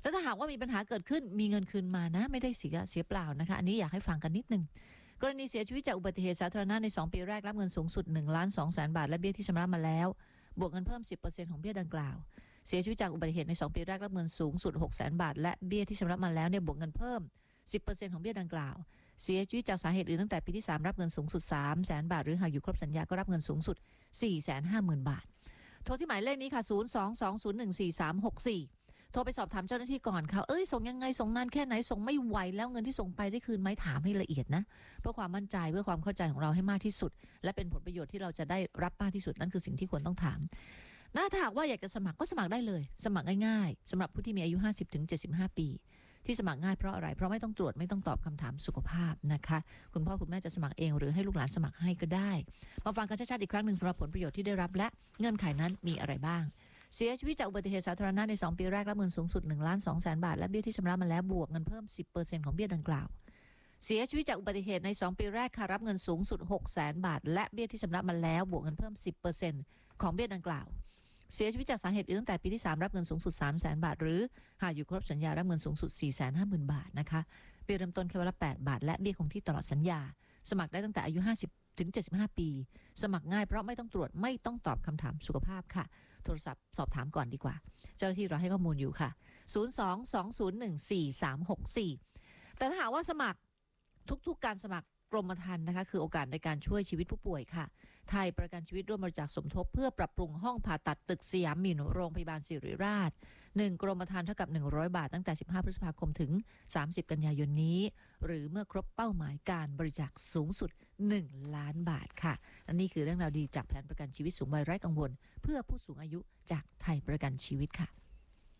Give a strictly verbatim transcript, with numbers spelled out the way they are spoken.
แล้วถ้าหากว่ามีปัญหาเกิดขึ้นมีเงินคืนมานะไม่ได้เสียเสียเปล่านะคะอันนี้อยากให้ฟังกันนิดนึงกรณีเสียชีวิตจากอุบัติเหตุสาธารณะในสองปีแรกรับเงินสูงสุดหนึ่งล้านสองแสนบาทและเบี้ยที่ชำระมาแล้วบวกเงินเพิ่ม สิบเปอร์เซ็นต์ ของเบี้ยดังกล่าวเสียชีวิตจากอุบัติเหตุในสองปีแรกรับเงินสูงสุด หกแสนบาทและเบี้ยที่ชำระมาแล้วเนี่ยบวกเงินเพิ่ม สิบเปอร์เซ็นต์ ของเบี้ยดังกล่าวเสียชีวิตจากสาเหตุอื่นตั้งแต่ปีที่สามรับเงินสูงสุด สามแสนบาทหรือหากอยู่ครบสัญญาก็รับเงินสูงสุด สี่แสนห้าหมื่น บาทโทรที่หมายเลขนี้ค่ะศูนย์ สอง สอง ศูนย์ หนึ่ง สี่ สาม หก สี่โทรไปสอบถามเจ้าหน้าที่ก่อนค่ะเอ้ยส่งยังไงส่งนานแค่ไหนส่งไม่ไหวแล้วเงินที่ส่งไปได้คืนไหมถามให้ละเอียดนะเพื่อความมั่นใจเพื่อความเข้าใจของเราให้มากที่สุดและเป็นผลประโยชน์ที่เราจะได้รับมากที่สุดนั่นคือสิ่งที่ควรต้องถามนะถ้าหากว่าอยากจะสมัครก็สมัครได้เลยสมัครง่ายๆสำหรับผู้ที่มีอายุ ห้าสิบถึงเจ็ดสิบห้า ปีที่สมัครง่ายเพราะอะไรเพราะไม่ต้องตรวจไม่ต้องตอบคำถามสุขภาพนะคะคุณพ่อคุณแม่จะสมัครเองหรือให้ลูกหลานสมัครให้ก็ได้มาฟังกันชัดๆอีกครั้งหนึ่งสำหรับผลประโยชน์ที่ได้รับและเงื่อนไขนั้นมีอะไรบ้างเสียชีวิตจากอุบัติเหตุสาธารณะในสองปีแรกรับเงินสูงสุดหนึ่งล้านสองแสนบาทและเบี้ยที่ชำระมาแล้วบวกเงินเพิ่ม สิบเปอร์เซ็นต์ ของเบี้ยดังกล่าวเสียชีวิตจากอุบัติเหตุในสองปีแรกค่ะรับเงินสูงสุด หกแสนบาทและเบี้ยที่ชำระมาแล้วบวกเงินเพิ่ม สิบเปอร์เซ็นต์ ของเบี้ยดังกล่าวเสียชีวิตจากสาเหตุอื่นตั้งแต่ปีที่สามรับเงินสูงสุด สามแสนบาทหรือหากอยู่ครบสัญญารับเงินสูงสุด สี่แสนห้าหมื่น บาทนะคะเบี้ยเริ่มต้นแค่วันละแปดบาทและเบี้ยคงที่ตลอดสัญญาสมัครได้ตั้งแต่อายุห้าสิบถึงเจ็ดสิบห้าปีสมัครง่ายเพราะไม่ต้องตรวจไม่ต้องตอบคำถามสุขภาพค่ะโทรศัพท์สอบถามก่อนดีกว่าเจ้าหน้าที่เราให้ข้อมูลอยู่ค่ะศูนย์ สอง สอง ศูนย์ หนึ่ง สี่ สาม หก สี่แต่ถ้าหากว่าสมัครทุกๆการสมัครกรมธรรม์นะคะคือโอกาสในการช่วยชีวิตผู้ป่วยค่ะไทยประกันชีวิตร่วมบริจาคสมทบเพื่อปรับปรุงห้องผ่าตัดตึกสยามมินโรงพยาบาลศิริราชหนึ่งกรมธรรม์เท่ากับหนึ่งร้อยบาทตั้งแต่สิบห้าพฤษภาคมถึงสามสิบกันยายนนี้หรือเมื่อครบเป้าหมายการบริจาคสูงสุดหนึ่งล้านบาทค่ะอันนี้คือเรื่องราวดีจากแผนประกันชีวิตสูงวัยไร้กังวลเพื่อผู้สูงอายุจากไทยประกันชีวิตค่ะ